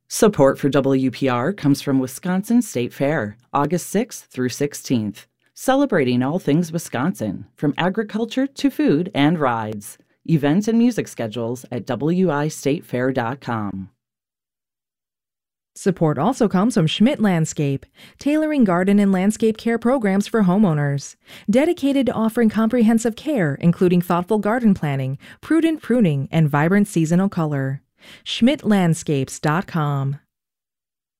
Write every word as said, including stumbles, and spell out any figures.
Support for W P R comes from Wisconsin State Fair, August sixth through sixteenth. Celebrating all things Wisconsin, from agriculture to food and rides. Events and music schedules at w i state fair dot com. Support also comes from Schmidt Landscape, tailoring garden and landscape care programs for homeowners. Dedicated to offering comprehensive care, including thoughtful garden planning, prudent pruning, and vibrant seasonal color. schmidt landscapes dot com.